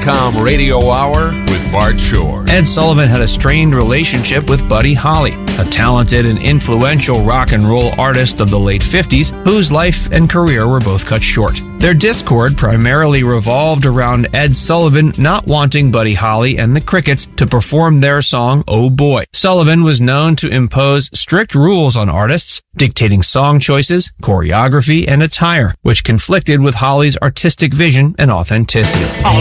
SiriusXM Radio Hour with Bart Shore. Ed Sullivan had a strained relationship with Buddy Holly, a talented and influential rock and roll artist of the late 50s, whose life and career were both cut short. Their discord primarily revolved around Ed Sullivan not wanting Buddy Holly and the Crickets to perform their song, Oh Boy. Sullivan was known to impose strict rules on artists, dictating song choices, choreography, and attire, which conflicted with Holly's artistic vision and authenticity. All